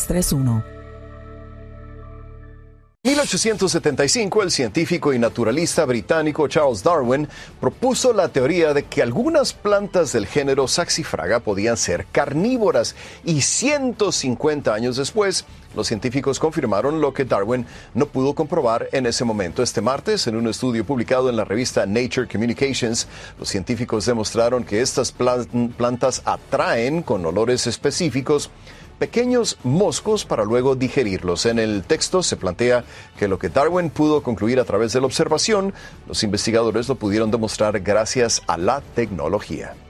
631. En 1875, el científico y naturalista británico Charles Darwin propuso la teoría de que algunas plantas del género Saxifraga podían ser carnívoras, y 150 años después, los científicos confirmaron lo que Darwin no pudo comprobar en ese momento. Este martes, en un estudio publicado en la revista Nature Communications, los científicos demostraron que estas plantas atraen con olores específicos pequeños moscos para luego digerirlos. En el texto se plantea que lo que Darwin pudo concluir a través de la observación, los investigadores lo pudieron demostrar gracias a la tecnología.